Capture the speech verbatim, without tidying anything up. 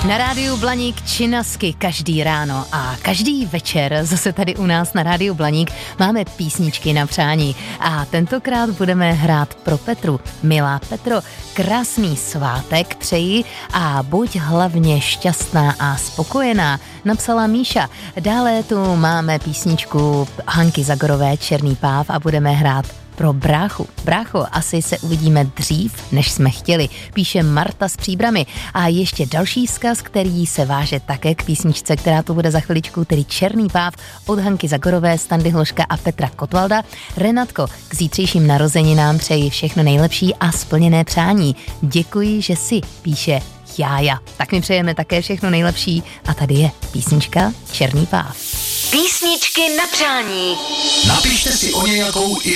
Na rádiu Blaník Činasky každý ráno a každý večer zase tady u nás na rádiu Blaník máme písničky na přání a tentokrát budeme hrát pro Petru. Milá Petro, krásný svátek přeji a buď hlavně šťastná a spokojená, napsala Míša. Dále tu máme písničku Hanky Zagorové Černý páv a budeme hrát pro bráchu. Brácho, asi se uvidíme dřív, než jsme chtěli, píše Marta z Příbrami. A ještě další vzkaz, který se váže také k písničce, která tu bude za chviličku, tedy Černý páv od Hanky Zagorové, Standy Hloška a Petra Kotvalda. Renatko, k zítřejším narozeninám přeji všechno nejlepší a splněné přání. Děkuji, že si, píše Jája. Tak mi přejeme také všechno nejlepší a tady je písnička Černý páv. Písničky na přání. Napište si o nějakou i